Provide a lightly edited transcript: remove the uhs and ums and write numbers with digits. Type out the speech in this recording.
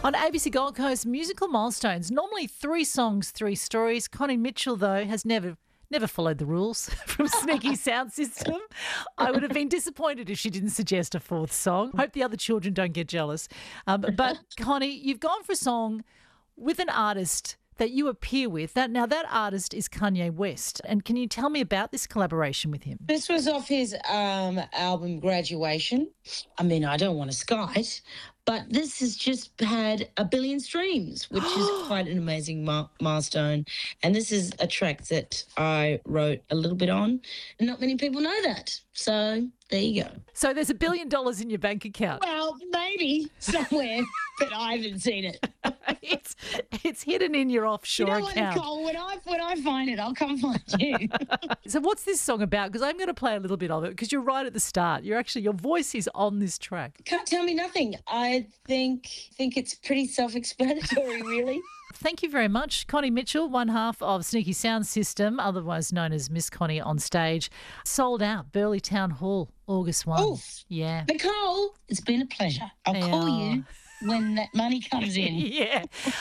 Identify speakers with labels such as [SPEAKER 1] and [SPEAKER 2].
[SPEAKER 1] On ABC Gold Coast, musical milestones. Normally 3 songs, 3 stories. Connie Mitchell, though, has never followed the rules from Sneaky Sound System. I would have been disappointed if she didn't suggest a 4th song. Hope the other children don't get jealous. But Connie, you've gone for a song with an artist that you appear with. That artist is Kanye West. And can you tell me about this collaboration with him?
[SPEAKER 2] This was off his album Graduation. I mean, I don't want to skite, but this has just had 1 billion streams, which is quite an amazing milestone. And this is a track that I wrote a little bit on. And not many people know that. So there you go.
[SPEAKER 1] So there's $1 billion in your bank account.
[SPEAKER 2] Well, maybe somewhere, but I haven't seen it.
[SPEAKER 1] It's hidden in your offshore account.
[SPEAKER 2] Nicole, when I find it, I'll come find you.
[SPEAKER 1] So what's this song about? Because I'm going to play a little bit of it because you're right at the start. Your voice is on this track.
[SPEAKER 2] Can't tell me nothing. I think it's pretty self-explanatory, really.
[SPEAKER 1] Thank you very much. Connie Mitchell, one half of Sneaky Sound System, otherwise known as Miss Connie on stage. Sold out, Burleigh Town Hall, August 1.
[SPEAKER 2] Oof.
[SPEAKER 1] Yeah.
[SPEAKER 2] Nicole, it's been a pleasure. I'll call you when that money comes in.
[SPEAKER 1] Yeah.